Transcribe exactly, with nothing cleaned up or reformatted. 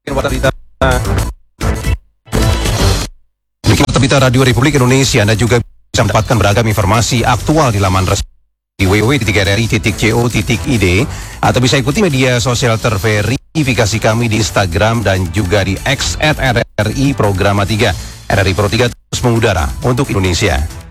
Berita Berita Radio Republik Indonesia. Anda juga bisa mendapatkan beragam informasi aktual di laman resmi di w w w titik r r i titik co titik i d atau bisa ikuti media sosial terverifikasi kami di Instagram dan juga di X at R R I Programa tiga. R R I Pro tiga terus mengudara untuk Indonesia.